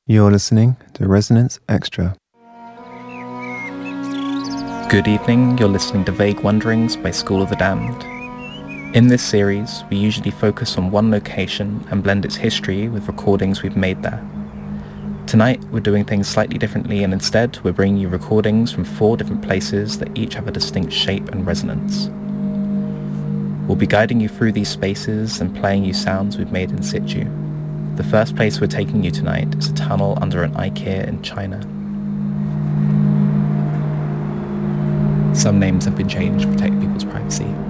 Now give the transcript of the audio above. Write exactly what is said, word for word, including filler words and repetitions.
You're listening to Resonance Extra. Good evening, you're listening to Vague Wanderings by School of the Damned. In this series, we usually focus on one location and blend its history with recordings we've made there. Tonight, we're doing things slightly differently, and instead, we're bringing you recordings from four different places that each have a distinct shape and resonance. We'll be guiding you through these spaces and playing you sounds we've made in situ. The first place we're taking you tonight is a tunnel under an IKEA in China. Some names have been changed to protect people's privacy.